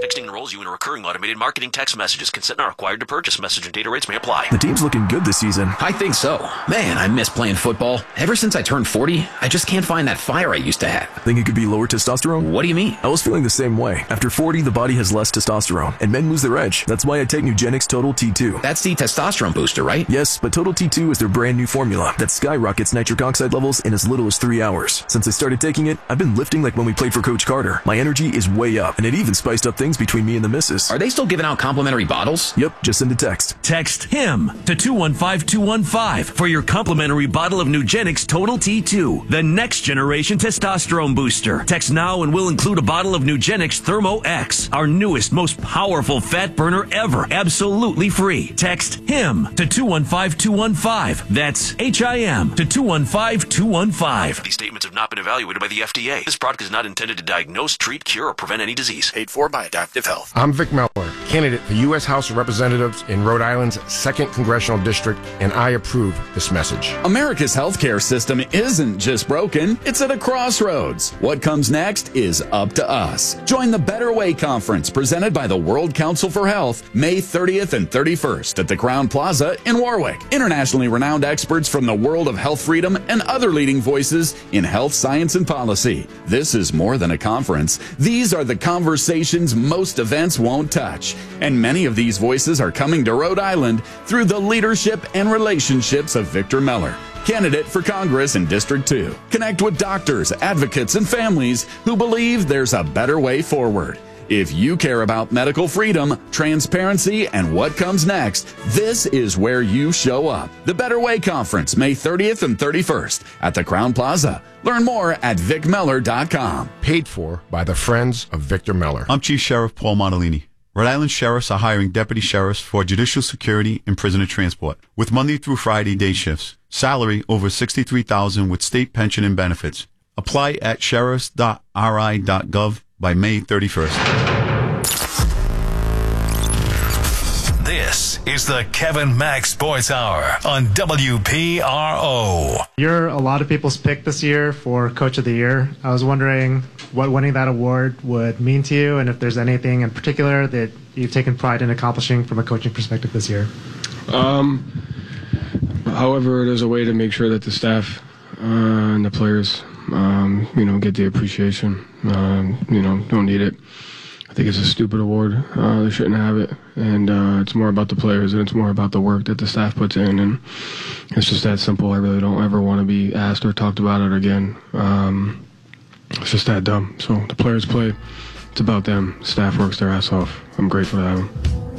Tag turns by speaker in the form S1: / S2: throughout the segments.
S1: Texting enrolls you in a recurring automated marketing text messages. Consent not required to purchase. Message and data rates may apply.
S2: The team's looking good this season.
S3: I think so. Man, I miss playing football. Ever since I turned 40, I just can't find that fire I used to have.
S2: Think it could be lower testosterone?
S3: What do you mean?
S2: I was feeling the same way. After 40, the body has less testosterone, and men lose their edge. That's why I take Nugenix Total T2.
S3: That's the testosterone booster, right?
S2: Yes, but Total T2 is their brand new formula that skyrockets nitric oxide levels in as little as 3 hours. Since I started taking it, I've been lifting like when we played for Coach Carter. My energy is way up, and it even spiced up things between me and the missus.
S3: Are they still giving out complimentary bottles?
S2: Yep, just send a text.
S4: Text HIM to 215215 for your complimentary bottle of Nugenix Total T2, the next generation testosterone booster. Text now and we'll include a bottle of Nugenix Thermo X, our newest, most powerful fat burner ever, absolutely free. Text HIM to 215215. That's HIM to 215215.
S1: These statements have not been evaluated by the FDA. This product is not intended to diagnose, treat, cure, or prevent any disease. Paid for by Adaptive Health.
S5: I'm Vic Miller, candidate for U.S. House of Representatives in Rhode Island's 2nd Congressional District, and I approve this message.
S6: America's healthcare system isn't just broken, it's at a crossroads. What comes next is up to us. Join the Better Way Conference presented by the World Council for Health, May 30th and 31st at the Crowne Plaza in Warwick. Internationally renowned experts from the world of health freedom and other leading voices in health science and policy. This is more than a conference. These are the conversations most events won't touch. And many of these voices are coming to Rhode Island through the leadership and relationships of Victor Miller, candidate for Congress in District 2. Connect with doctors, advocates, and families who believe there's a better way forward. If you care about medical freedom, transparency, and what comes next, this is where you show up. The Better Way Conference, May 30th and 31st at the Crowne Plaza. Learn more at vicmiller.com.
S5: Paid for by the Friends of Victor Miller.
S7: I'm Chief Sheriff Paul Montalini. Rhode Island sheriffs are hiring deputy sheriffs for judicial security and prisoner transport, with Monday through Friday day shifts. Salary over $63,000 with state pension and benefits. Apply at sheriffs.ri.gov by May 31st.
S8: This is the Kevin Mack Sports Hour on WPRO.
S9: You're a lot of people's pick this year for Coach of the Year. I was wondering what winning that award would mean to you, and if there's anything in particular that you've taken pride in accomplishing from a coaching perspective this year.
S10: However, there's a way to make sure that the staff and the players, get the appreciation. Don't need it. I think it's a stupid award. They shouldn't have it. And it's more about the players, and it's more about the work that the staff puts in. And it's just that simple. I really don't ever want to be asked or talked about it again. It's just that dumb. So the players play. It's about them. Staff works their ass off. I'm grateful to have them.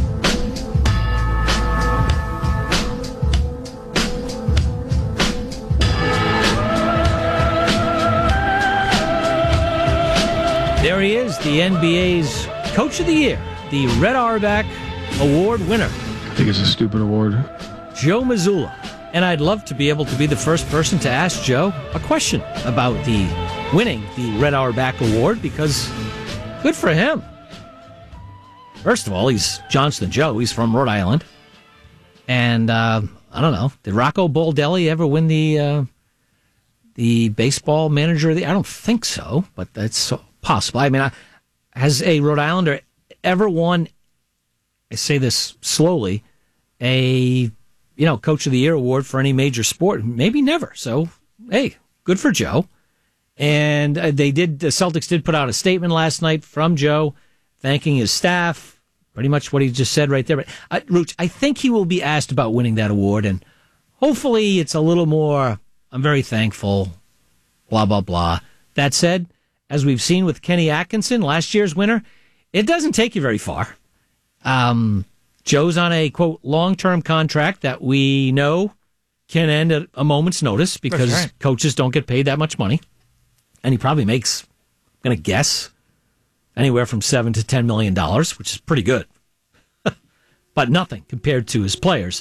S11: There he is, the NBA's Coach of the Year, the Red Auerbach Award winner.
S10: I think it's a stupid award.
S11: Joe Mazzulla. And I'd love to be able to be the first person to ask Joe a question about the winning the Red Auerbach Award, because good for him. First of all, he's Johnston Joe. He's from Rhode Island. And I don't know, did Rocco Baldelli ever win the baseball manager of the year? I don't think so, but that's so possible. I mean, has a Rhode Islander ever won, I say this slowly, a Coach of the Year award for any major sport? Maybe never. So, hey, good for Joe. And the Celtics did put out a statement last night from Joe thanking his staff, pretty much what he just said right there. But Rooch, I think he will be asked about winning that award, and hopefully it's a little more, I'm very thankful, blah, blah, blah. That said, as we've seen with Kenny Atkinson, last year's winner, it doesn't take you very far. Joe's on a, quote, long-term contract that we know can end at a moment's notice because coaches don't get paid that much money. And he probably makes, I'm going to guess, anywhere from $7 to $10 million, which is pretty good. But nothing compared to his players.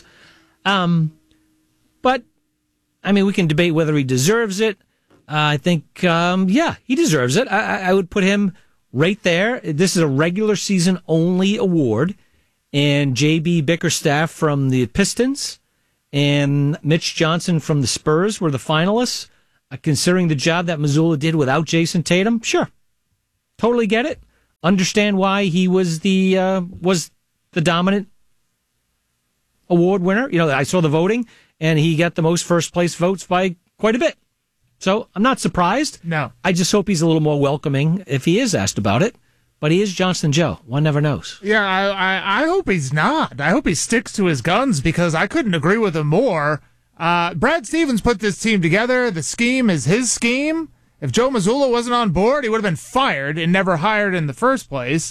S11: But, I mean, we can debate whether he deserves it. I think, he deserves it. I would put him right there. This is a regular season only award. And J.B. Bickerstaff from the Pistons and Mitch Johnson from the Spurs were the finalists. Considering the job that Mazzulla did without Jason Tatum, sure. Totally get it. understand why he was the dominant award winner. You know, I saw the voting, and he got the most first place votes by quite a bit. So I'm not surprised.
S12: No.
S11: I just hope he's a little more welcoming if he is asked about it. But he is Johnston Joe. One never knows.
S12: Yeah, I hope he's not. I hope he sticks to his guns, because I couldn't agree with him more. Brad Stevens put this team together. The scheme is his scheme. If Joe Mazzulla wasn't on board, he would have been fired and never hired in the first place.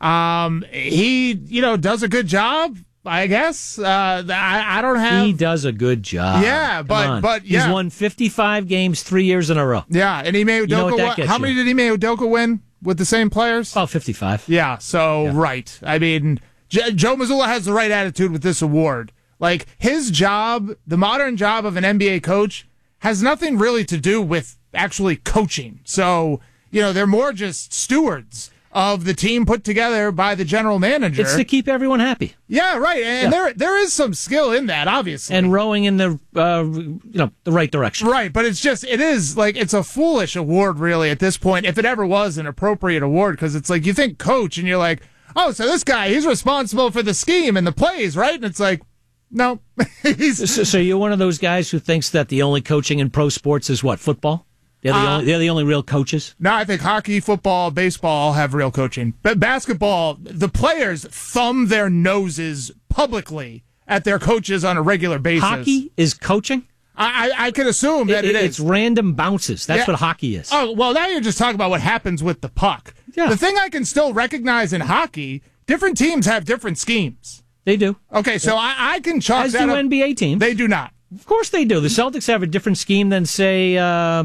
S12: He, does a good job, I guess. I don't have...
S11: He does a good job.
S12: Yeah, but
S11: He's won 55 games 3 years in a row.
S12: Yeah, and Ime Udoka, how many did Ime Udoka win with the same players?
S11: About 55.
S12: Yeah, right. I mean, Joe Mazzulla has the right attitude with this award. Like, his job, the modern job of an NBA coach, has nothing really to do with actually coaching. So, they're more just stewards of the team put together by the general manager.
S11: It's to keep everyone happy.
S12: Yeah, right. And there is some skill in that, obviously.
S11: And rowing in the the right direction.
S12: Right, but it's a foolish award, really, at this point, if it ever was an appropriate award, because it's like, you think coach, and you're like, oh, so this guy, he's responsible for the scheme and the plays, right? And it's like, no.
S11: So you're one of those guys who thinks that the only coaching in pro sports is what, football? They're the only real coaches?
S12: No, I think hockey, football, baseball have real coaching. But basketball, the players thumb their noses publicly at their coaches on a regular basis.
S11: Hockey is coaching?
S12: I could assume that it is.
S11: It's random bounces. That's what hockey is.
S12: Oh, well, now you're just talking about what happens with the puck.
S11: Yeah.
S12: The thing I can still recognize in hockey, different teams have different schemes.
S11: They do.
S12: Okay, so I can chalk
S11: As
S12: that
S11: do
S12: up.
S11: NBA teams.
S12: They do not.
S11: Of course they do. The Celtics have a different scheme than, say,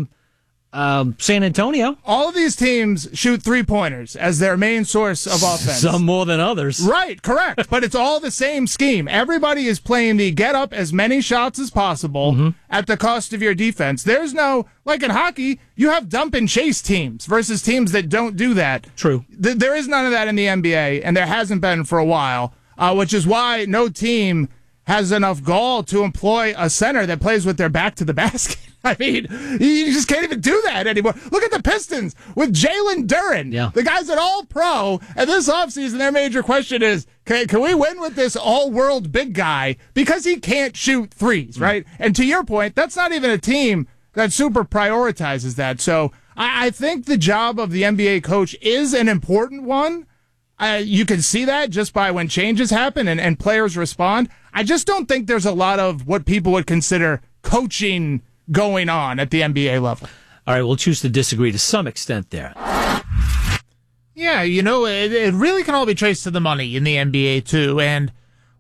S11: San Antonio.
S12: All of these teams shoot three-pointers as their main source of offense.
S11: Some more than others.
S12: Right, correct. But it's all the same scheme. Everybody is playing the get up as many shots as possible at the cost of your defense. There's no, like in hockey, you have dump and chase teams versus teams that don't do that.
S11: True.
S12: There is none of that in the NBA, and there hasn't been for a while, which is why no team has enough gall to employ a center that plays with their back to the basket. I mean, you just can't even do that anymore. Look at the Pistons with Jalen Duren.
S11: Yeah.
S12: The guy's an all-pro, and this offseason their major question is, can we win with this all-world big guy? Because he can't shoot threes, right? And to your point, that's not even a team that super prioritizes that. So I think the job of the NBA coach is an important one. You can see that just by when changes happen and players respond. I just don't think there's a lot of what people would consider coaching going on at the NBA level.
S11: All right, we'll choose to disagree to some extent there.
S12: Yeah, it really can all be traced to the money in the NBA, too, and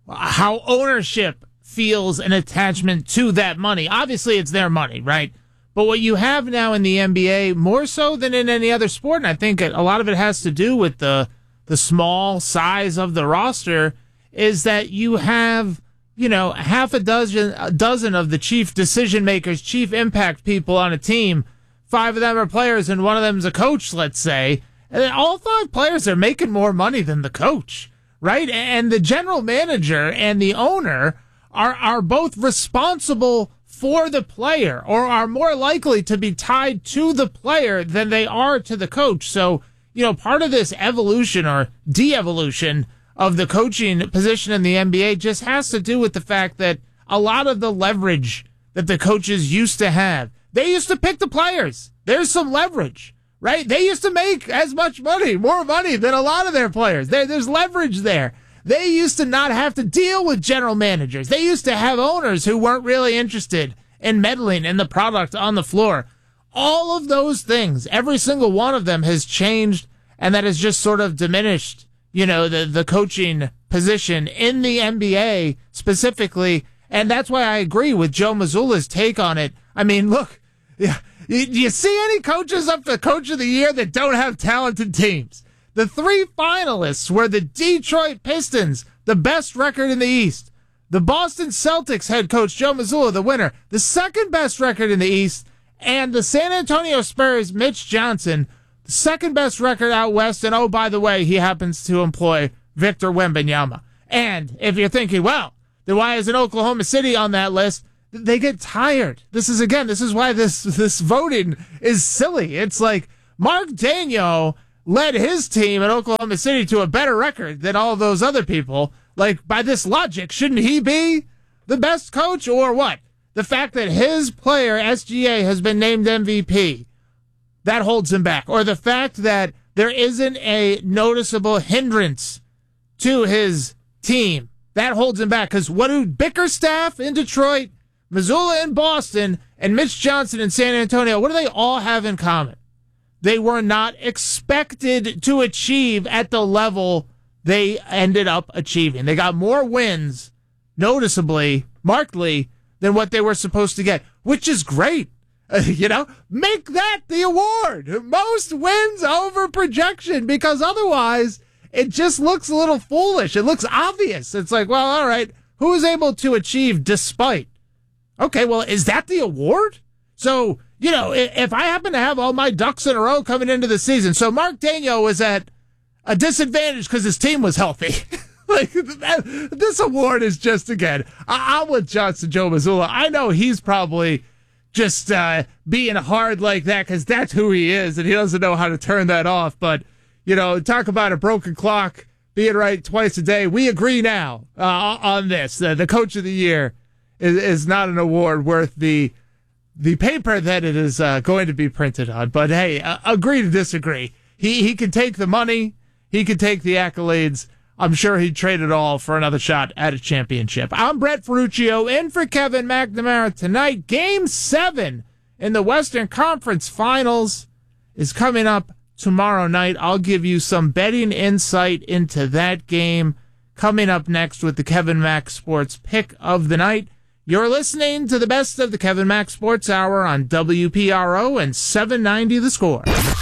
S12: how ownership feels an attachment to that money. Obviously, it's their money, right? But what you have now in the NBA, more so than in any other sport, and I think a lot of it has to do with the small size of the roster, is that you have, half a dozen of the chief decision makers, chief impact people on a team. 5 of them are players and one of them is a coach, let's say. And all 5 players are making more money than the coach, right? And the general manager and the owner are both responsible for the player, or are more likely to be tied to the player than they are to the coach. So, part of this evolution or de-evolution of the coaching position in the NBA just has to do with the fact that a lot of the leverage that the coaches used to have, they used to pick the players. There's some leverage, right? They used to make as much money, more money than a lot of their players. There's leverage there. They used to not have to deal with general managers. They used to have owners who weren't really interested in meddling in the product on the floor. All of those things, every single one of them has changed, and that has just sort of diminished, the coaching position in the NBA specifically. And that's why I agree with Joe Mazzulla's take on it. I mean, look, do you see any coaches up for Coach of the Year that don't have talented teams? The 3 finalists were the Detroit Pistons, the best record in the East. The Boston Celtics head coach Joe Mazzulla, the winner, the second best record in the East. And the San Antonio Spurs, Mitch Johnson, the second best record out west. And oh, by the way, he happens to employ Victor Wembanyama. And if you're thinking, well, then why isn't Oklahoma City on that list? They get tired. This is why this voting is silly. It's like Mark Daigneault led his team in Oklahoma City to a better record than all of those other people. Like, by this logic, shouldn't he be the best coach, or what? The fact that his player, SGA, has been named MVP, that holds him back. Or the fact that there isn't a noticeable hindrance to his team, that holds him back. Because what do Bickerstaff in Detroit, Missoula in Boston, and Mitch Johnson in San Antonio, what do they all have in common? They were not expected to achieve at the level they ended up achieving. They got more wins, noticeably, markedly, than what they were supposed to get, which is great. Make that the award. Most wins over projection, because otherwise it just looks a little foolish. It looks obvious. It's like, well, all right, who was able to achieve despite? Okay, well, is that the award? So, if I happen to have all my ducks in a row coming into the season, so Mark Daigneault was at a disadvantage because his team was healthy. Like, this award is just, again, I'm with Johnson Joe Missoula. I know he's probably just being hard like that because that's who he is, and he doesn't know how to turn that off. But, talk about a broken clock being right twice a day. We agree now on this. The Coach of the Year is not an award worth the paper that it is going to be printed on. But, hey, agree to disagree. He can take the money. He can take the accolades. I'm sure he'd trade it all for another shot at a championship. I'm Brett Ferruccio in for Kevin McNamara tonight. Game 7 in the Western Conference Finals is coming up tomorrow night. I'll give you some betting insight into that game coming up next with the Kevin Mack Sports Pick of the Night. You're listening to the best of the Kevin Mack Sports Hour on WPRO and 790 The Score.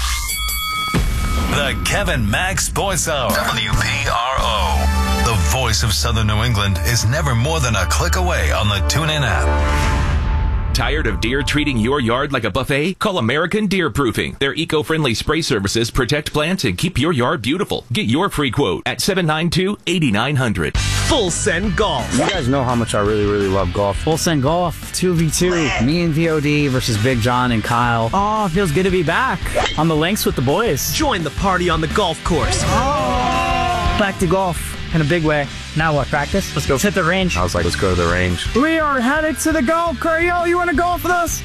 S8: The Kevin Mack Sports Hour. WPRO. The voice of Southern New England is never more than a click away on the TuneIn app.
S13: Tired of deer treating your yard like a buffet? Call American Deer Proofing. Their eco-friendly spray services protect plants and keep your yard beautiful. Get your free quote at 792-8900.
S14: Full Send Golf. You guys know how much I really, really love golf. Full Send Golf, 2v2. Me and VOD versus Big John and Kyle. Oh, feels good to be back on the links with the boys. Join the party on the golf course. Oh. Back to golf in a big way. Now what, practice? Let's go. Let's hit the range.
S15: I was like, let's go to the range.
S14: We are headed to the golf course. Yo, you want to golf with us?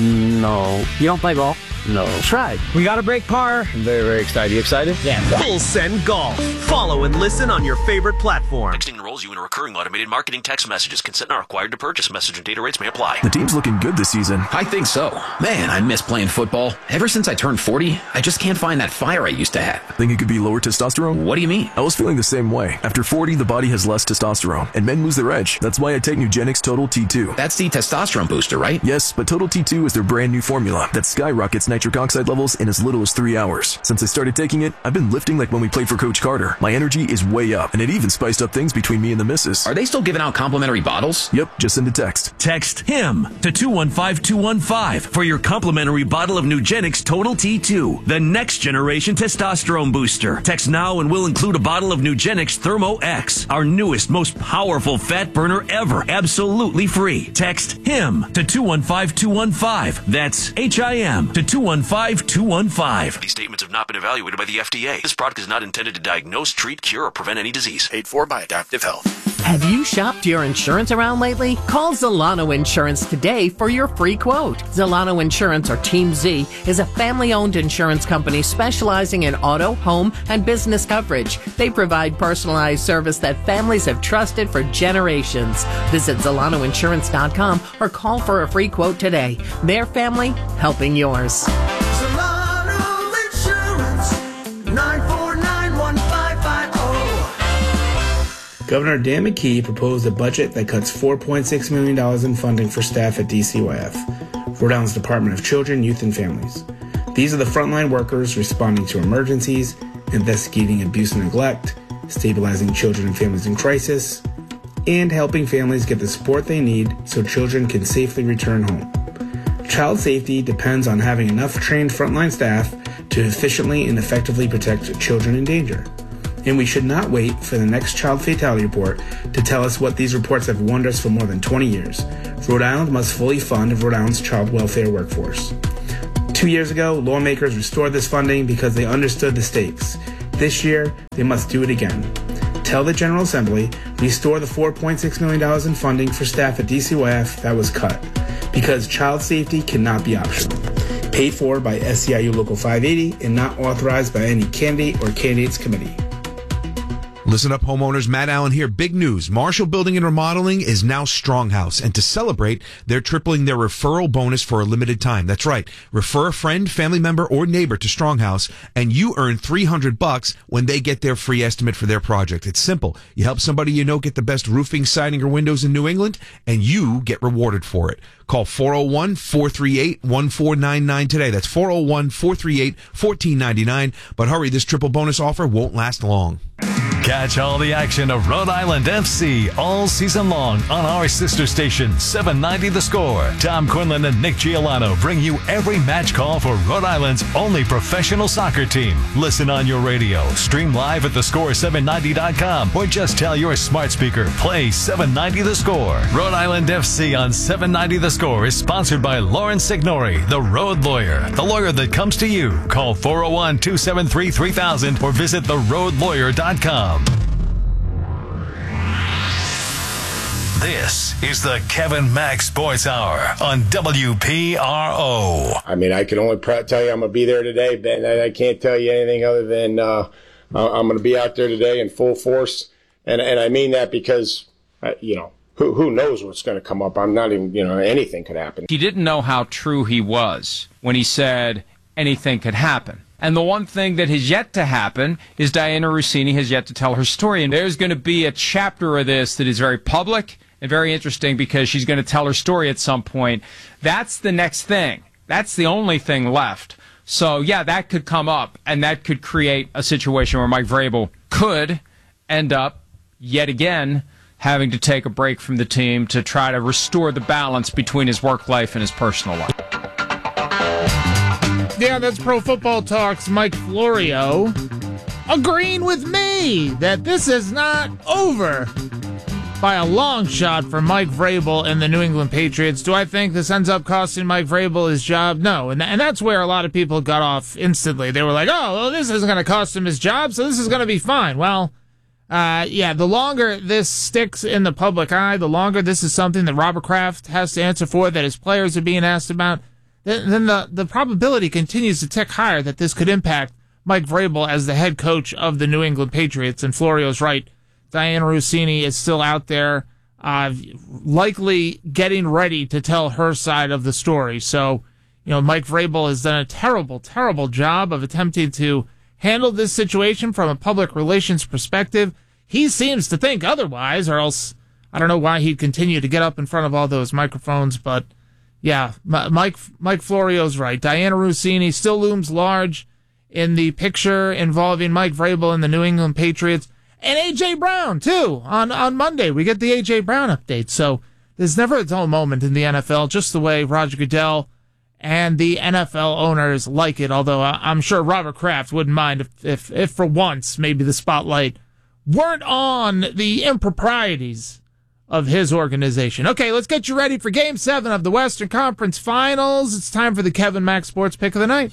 S15: No.
S14: You don't play golf?
S15: No.
S14: Try. We got to break par.
S15: I'm very, very excited. You excited?
S14: Yeah.
S16: Full Send Golf. Follow and listen on your favorite platform.
S1: Texting enrolls you in a recurring automated marketing text messages. Consent not required to purchase. Message and data rates may apply.
S2: The team's looking good this season.
S3: I think so. Man, I miss playing football. Ever since I turned 40, I just can't find that fire I used to have.
S2: Think it could be lower testosterone?
S3: What do you mean?
S2: I was feeling the same way. After 40, the body has less testosterone, and men lose their edge. That's why I take Nugenix Total T2.
S3: That's the testosterone booster, right?
S2: Yes, but Total T2 is their brand new formula that skyrockets nitric oxide levels in as little as 3 hours. Since I started taking it, I've been lifting like when we played for Coach Carter. My energy is way up, and it even spiced up things between me and the missus.
S3: Are they still giving out complimentary bottles?
S2: Yep, just send a text.
S4: Text HIM to 215215 for your complimentary bottle of Nugenix Total T2, the next generation testosterone booster. Text now and we'll include a bottle of Nugenix Thermo X, our newest, most powerful fat burner ever, absolutely free. Text HIM to 215215. That's HIM to 215215.
S1: These statements have not been evaluated by the FDA. This product is not intended to diagnose, treat, cure, or prevent any disease. Paid for by Adaptive Health.
S17: Have you shopped your insurance around lately? Call Zolano Insurance today for your free quote. Zolano Insurance, or Team Z, is a family-owned insurance company specializing in auto, home, and business coverage. They provide personalized service that families have trusted for generations. Visit ZolanoInsurance.com or call for a free quote today. Their family, helping yours.
S18: Zolano Insurance, 949-1550.
S19: Governor Dan McKee proposed a budget that cuts $4.6 million in funding for staff at DCYF, Rhode Island's Department of Children, Youth, and Families. These are the frontline workers responding to emergencies, investigating abuse and neglect, stabilizing children and families in crisis, and helping families get the support they need so children can safely return home. Child safety depends on having enough trained frontline staff to efficiently and effectively protect children in danger. And we should not wait for the next child fatality report to tell us what these reports have warned us for more than 20 years. Rhode Island must fully fund Rhode Island's child welfare workforce. 2 years ago, lawmakers restored this funding because they understood the stakes. This year, they must do it again. Tell the General Assembly, restore the $4.6 million in funding for staff at DCYF that was cut, because child safety cannot be optional. Paid for by SEIU Local 580 and not authorized by any candidate or candidates committee.
S20: Listen up, homeowners. Matt Allen here. Big news. Marshall Building and Remodeling is now Stronghouse. And to celebrate, they're tripling their referral bonus for a limited time. That's right. Refer a friend, family member, or neighbor to Stronghouse, and you earn $300 when they get their free estimate for their project. It's simple. You help somebody you know get the best roofing, siding, or windows in New England, and you get rewarded for it. Call 401-438-1499 today. That's 401-438-1499. But hurry, this triple bonus offer won't last long.
S8: Catch all the action of Rhode Island FC all season long on our sister station, 790 The Score. Tom Quinlan and Nick Giolano bring you every match call for Rhode Island's only professional soccer team. Listen on your radio, stream live at thescore790.com, or just tell your smart speaker, play 790 The Score. Rhode Island FC on 790 The Score is sponsored by Lauren Signori, the Road Lawyer, the lawyer that comes to you. Call 401-273-3000 or visit theroadlawyer.com. This is the Kevin Mack Sports Hour on WPRO.
S5: I mean, I can only tell you I'm going to be there today, Ben. I can't tell you anything other than I'm going to be out there today in full force. And I mean that because, who knows what's going to come up. I'm not even, anything could happen.
S21: He didn't know how true he was when he said anything could happen. And the one thing that has yet to happen is Diana Rossini has yet to tell her story. And there's going to be a chapter of this that is very public and very interesting because she's going to tell her story at some point. That's the next thing. That's the only thing left. So, yeah, that could come up, and that could create a situation where Mike Vrabel could end up, yet again, having to take a break from the team to try to restore the balance between his work life and his personal life.
S12: Yeah, that's Pro Football Talk's Mike Florio agreeing with me that this is not over by a long shot for Mike Vrabel and the New England Patriots. Do I think this ends up costing Mike Vrabel his job? No, and that's where a lot of people got off instantly. They were like, oh, well, this isn't going to cost him his job, so this is going to be fine. Well, the longer this sticks in the public eye, the longer this is something that Robert Kraft has to answer for, that his players are being asked about, then the probability continues to tick higher that this could impact Mike Vrabel as the head coach of the New England Patriots. And Florio's right. Diana Rossini is still out there, likely getting ready to tell her side of the story. So, Mike Vrabel has done a terrible, terrible job of attempting to handle this situation from a public relations perspective. He seems to think otherwise, or else I don't know why he'd continue to get up in front of all those microphones, but yeah, Mike Florio's right. Diana Rossini still looms large in the picture involving Mike Vrabel and the New England Patriots. And A.J. Brown, too. On Monday, we get the A.J. Brown update. So there's never a dull moment in the NFL, just the way Roger Goodell and the NFL owners like it, although I'm sure Robert Kraft wouldn't mind if for once maybe the spotlight weren't on the improprieties of his organization. Okay, let's get you ready for Game 7 of the Western Conference Finals. It's time for the Kevin Mack Sports Pick of the Night.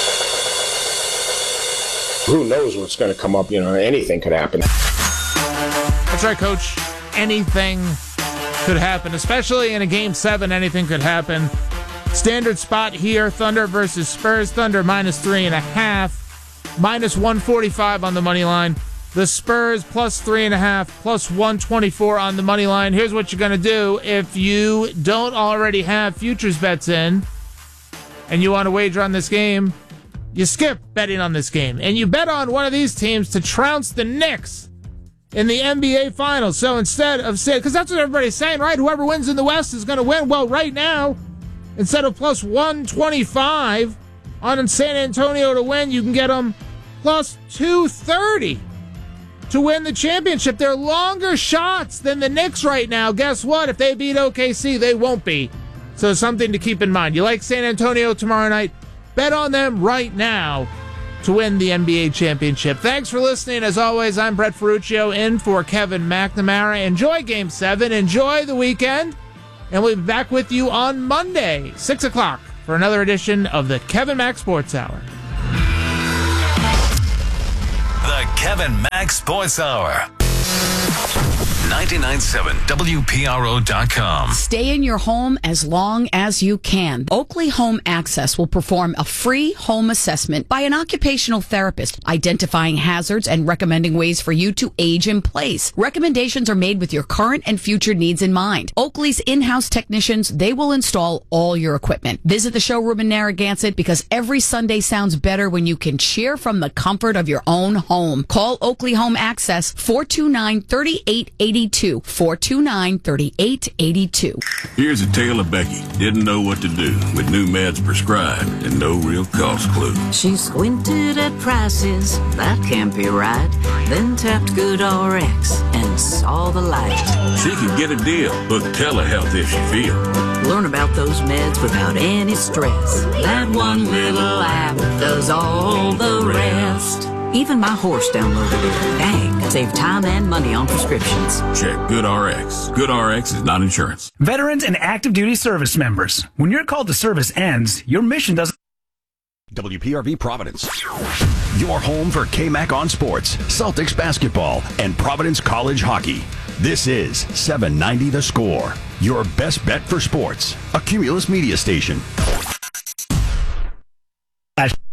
S5: Who knows what's going to come up? Anything could happen.
S12: That's right, Coach. Anything could happen, especially in a Game 7. Anything could happen. Standard spot here, Thunder versus Spurs. Thunder -3.5, -145 on the money line. The Spurs +3.5, +124 on the money line. Here's what you're going to do if you don't already have futures bets in and you want to wager on this game. You skip betting on this game and you bet on one of these teams to trounce the Knicks in the NBA Finals. So instead of saying, because that's what everybody's saying, right? Whoever wins in the West is going to win. Well, right now, instead of +125 on San Antonio to win, you can get them +230 to win the championship. They're longer shots than the Knicks right now. Guess what? If they beat OKC, they won't be. So something to keep in mind. You like San Antonio tomorrow night? Bet on them right now to win the NBA championship. Thanks for listening. As always, I'm Brett Ferruccio in for Kevin McNamara. Enjoy Game 7. Enjoy the weekend. And we'll be back with you on Monday, 6 o'clock, for another edition of the Kevin Mack Sports Hour.
S8: The Kevin Mack Sports Hour. 99.7 WPRO.com.
S6: Stay in your home as long as you can. Oakley Home Access will perform a free home assessment by an occupational therapist, identifying hazards and recommending ways for you to age in place. Recommendations are made with your current and future needs in mind. Oakley's in-house technicians, they will install all your equipment. Visit the showroom in Narragansett because every Sunday sounds better when you can cheer from the comfort of your own home. Call Oakley Home Access 429-3882. 429-3882.
S22: Here's a tale of Becky. Didn't know what to do with new meds prescribed and no real cost clue.
S23: She squinted at prices, that can't be right. Then tapped GoodRx and saw the light.
S22: She could get a deal, book telehealth if she feels.
S23: Learn about those meds without any stress. That one little app does all the rest. Even my horse downloaded it. Dang, save time and money on prescriptions.
S22: Check GoodRx. GoodRx is not insurance.
S24: Veterans and active duty service members, when your call to service ends, your mission doesn't...
S1: WPRB Providence. Your home for K-Mac on sports, Celtics basketball, and Providence College hockey. This is 790 The Score, your best bet for sports. A Cumulus media station.